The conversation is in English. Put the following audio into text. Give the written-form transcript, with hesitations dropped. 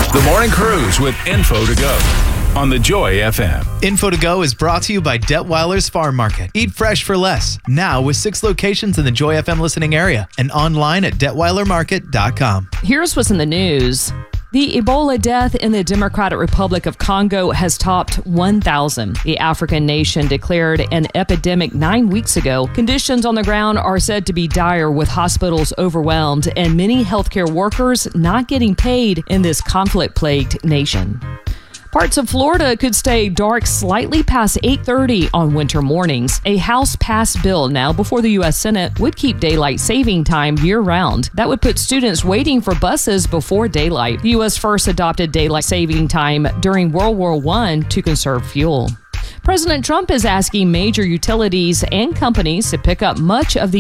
The Morning Cruise with Info to Go on the Joy FM. Info to Go is brought to you by Detweiler's Farm Market. Eat fresh for less. Now with 6 locations in the Joy FM listening area and online at detweilermarket.com. Here's what's in the news. The Ebola death in the Democratic Republic of Congo has topped 1,000. The African nation declared an epidemic 9 weeks ago. Conditions on the ground are said to be dire, with hospitals overwhelmed and many healthcare workers not getting paid in this conflict-plagued nation. Parts of Florida could stay dark slightly past 8:30 on winter mornings. A House-passed bill now before the U.S. Senate would keep daylight saving time year-round. That would put students waiting for buses before daylight. The U.S. first adopted daylight saving time during World War I to conserve fuel. President Trump is asking major utilities and companies to pick up much of the